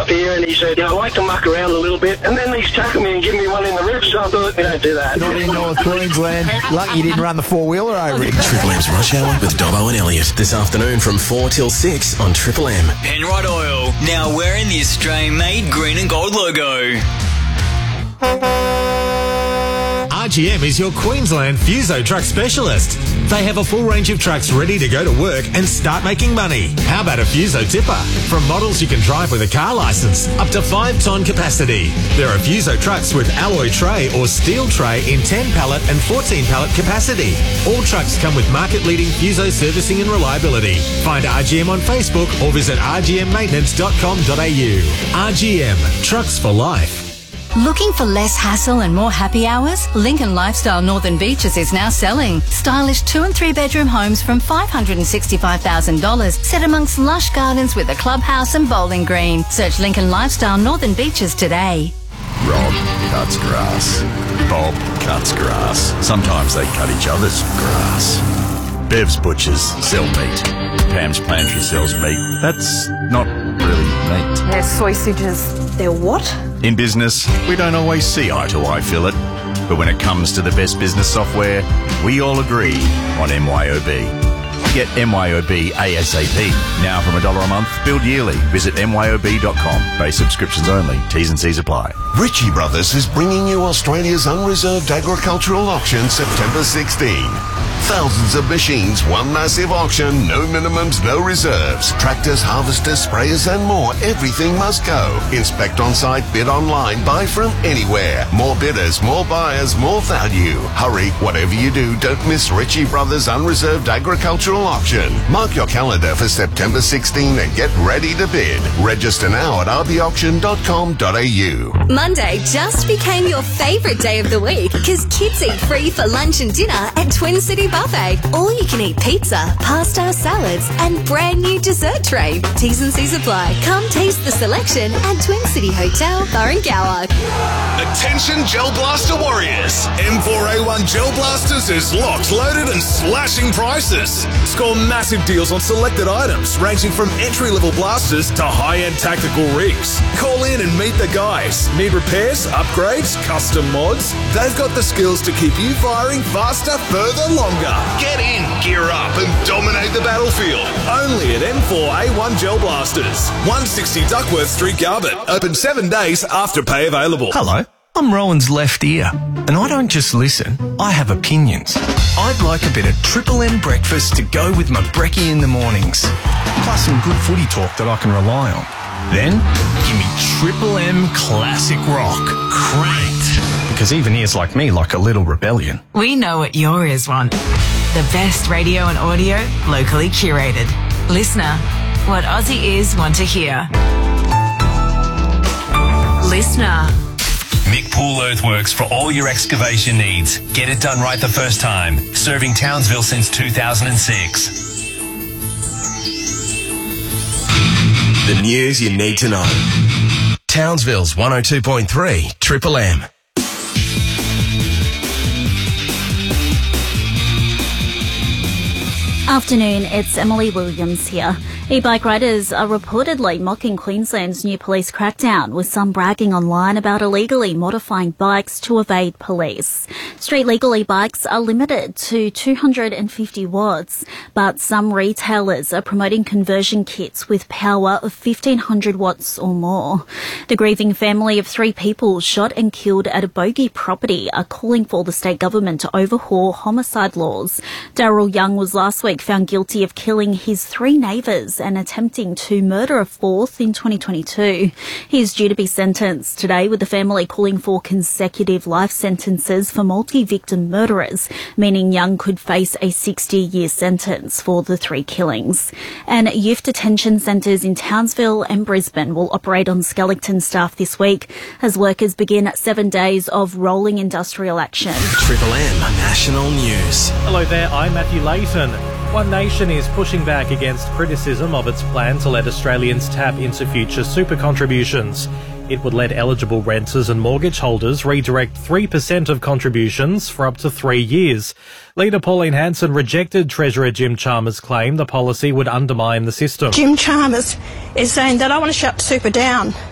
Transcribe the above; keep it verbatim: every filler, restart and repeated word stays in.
here and he said, you know, I like to muck around a little bit, and then he's tackling me and giving me one in the ribs, so I thought, you don't do that. Not in North Queensland. Lucky you didn't run the four-wheeler over him. Triple M's Rush Hour with Dobbo and Elliot this afternoon from four till six on Triple M. Penrite Oil, now wearing the Australian-made green and gold logo. R G M is your Queensland Fuso truck specialist. They have a full range of trucks ready to go to work and start making money. How about a Fuso tipper? From models you can drive with a car licence up to five tonne capacity. There are Fuso trucks with alloy tray or steel tray in ten pallet and fourteen pallet capacity. All trucks come with market-leading Fuso servicing and reliability. Find R G M on Facebook or visit r g m maintenance dot com dot a u. R G M, trucks for life. Looking for less hassle and more happy hours? Lincoln Lifestyle Northern Beaches is now selling. Stylish two and three bedroom homes from five hundred sixty-five thousand dollars set amongst lush gardens with a clubhouse and bowling green. Search Lincoln Lifestyle Northern Beaches today. Rob cuts grass. Bob cuts grass. Sometimes they cut each other's grass. Bev's Butchers sell meat. Pam's Pantry sells meat. That's not really meat. They're sausages. They're what? In business, we don't always see eye to eye, Philip. But when it comes to the best business software, we all agree on M Y O B. Get M Y O B ASAP. Now from a dollar a month, billed yearly. Visit M Y O B dot com. Base subscriptions only. T's and C's apply. Ritchie Brothers is bringing you Australia's unreserved agricultural auction September sixteenth. Thousands of machines, one massive auction, no minimums, no reserves. Tractors, harvesters, sprayers and more. Everything must go. Inspect on site, bid online, buy from anywhere. More bidders, more buyers, more value. Hurry, whatever you do, don't miss Ritchie Brothers Unreserved Agricultural Auction. Mark your calendar for September sixteenth and get ready to bid. Register now at r b auction dot com dot a u. Monday just became your favourite day of the week because kids eat free for lunch and dinner at Twin City Buffet. All you can eat pizza, pasta, salads and brand new dessert tray. T's and C's apply. Come taste the selection at Twin City Hotel, Barrengower. Attention Gel Blaster warriors. M four A one Gel Blasters is locked, loaded and slashing prices. Score massive deals on selected items ranging from entry-level blasters to high-end tactical rigs. Call in and meet the guys. Need repairs, upgrades, custom mods? They've got the skills to keep you firing faster, further, longer. Get in, gear up and dominate the battlefield. Only at M four A one Gel Blasters. one sixty Duckworth Street, Garbutt. Open seven days after pay available. Hello, I'm Rowan's left ear. And I don't just listen, I have opinions. I'd like a bit of Triple M breakfast to go with my brekkie in the mornings. Plus some good footy talk that I can rely on. Then, give me Triple M Classic Rock. Cranked. Because even ears like me like a little rebellion. We know what your ears want. The best radio and audio, locally curated. Listener, what Aussie ears want to hear. Listener. Mick Pool Earthworks for all your excavation needs. Get it done right the first time. Serving Townsville since two thousand six. The news you need to know. Townsville's one oh two point three Triple M. Afternoon, it's Emily Williams here. E-bike riders are reportedly mocking Queensland's new police crackdown, with some bragging online about illegally modifying bikes to evade police. Street legal e-bikes are limited to two hundred fifty watts, but some retailers are promoting conversion kits with power of fifteen hundred watts or more. The grieving family of three people shot and killed at a bogey property are calling for the state government to overhaul homicide laws. Daryl Young was last week found guilty of killing his three neighbours and attempting to murder a fourth in twenty twenty-two. He is due to be sentenced today, with the family calling for consecutive life sentences for multi-victim murderers, meaning Young could face a sixty-year sentence for the three killings. And youth detention centres in Townsville and Brisbane will operate on skeleton staff this week as workers begin seven days of rolling industrial action. Triple M National News. Hello there, I'm Matthew Layton. One Nation is pushing back against criticism of its plan to let Australians tap into future super contributions. It would let eligible renters and mortgage holders redirect three percent of contributions for up to three years. Leader Pauline Hanson rejected Treasurer Jim Chalmers' claim the policy would undermine the system. Jim Chalmers is saying that I want to shut super down.